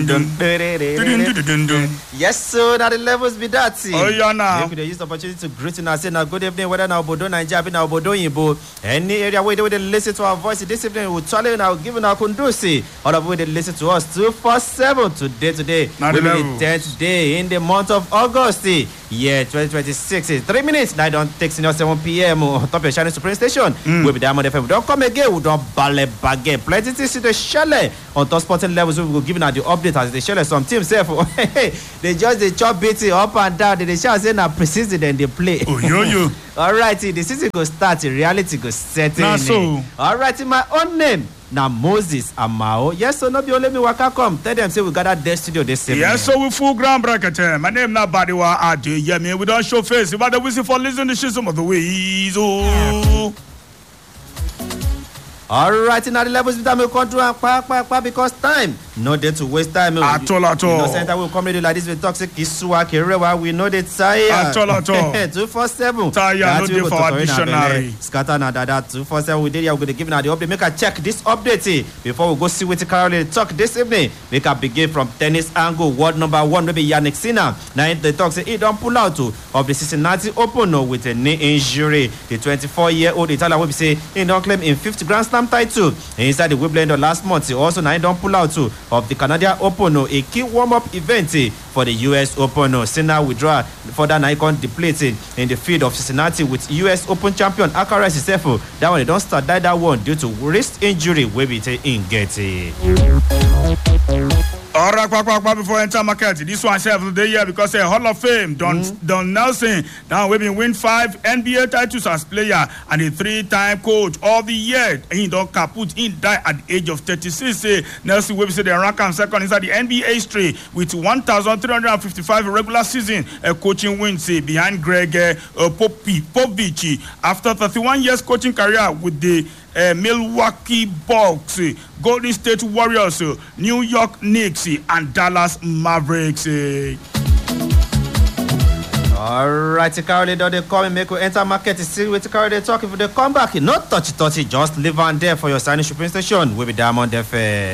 Yes, so now the levels be that. Oh, yeah, now. If they use the opportunity to greet you and say, now good evening, whether now Bodo Nigeria, now Bodo Yibo, any area where they listen to our voice this evening, we'll tell you now, giving our Kundusi, all of they listen to us 247 today. Now will the be the 10th day in the month of August, year 2026. 3 minutes, now don't take 7 p.m. on top of your Shining Supreme Station. We'll be Diamond FM. We don't come again, we don't ballet bagay. Plenty to see the chalet on top sporting levels. We will give out the update as the chalet. Some teams say, they just the chop beating up and down. They shout say na preseason then they play. Oh, yo. All right, the season go start. Reality go set in. Nah, so. All right, in my own name. Now Moses Amao. Yes, so no be only me waka come. Tell them say we gather their studio this evening. Yes, so we full ground bracket. My name na Badiwa Ade. Yeah, me we don't show face. But the whistle for listening to some of the ways. Oh. All right, in the levels with them we control and because time no day to waste time. At all. You know, center will come ready like this with toxic Isua Kerewa. We know the tire. At all. 247. Tire no day for our dictionary. Scatter na that 247. We did here. We're gonna give now the update. Make a check this update before we go see what Caroline talk this evening. Make a begin from tennis angle. Word number 1 maybe Yannick Sinner. Now the talk say he don't pull out of the Cincinnati Open with a knee injury. The 24-year-old Italian will be say he don't claim in 50 Grand Slam title inside the Wimbledon last month. He also now don't pull out of the Canadian Open, a key warm-up event for the US Open. Sinner withdraw further Nikon depleting in the field of Cincinnati with US Open champion Akaras himself. That one they don't start that one due to wrist injury wey be in Getty. All right, before I enter market, this one self of the year because a Hall of Fame, Don Nelson, now we've been win 5 NBA titles as player and a 3-time coach of the year. He don't kaput, he died at the age of 36. Nelson Webb said they rank him second inside the NBA history with 1,355 regular season coaching wins behind Greg Popovich after 31 years coaching career with the Milwaukee Bucks, Golden State Warriors, New York Knicks, and Dallas Mavericks. All right, Carol, they come and make you enter market. See with Carol, they talk. If they come back, not touchy, just leave on there for your Shining Supreme Station. We'll be Diamond FM.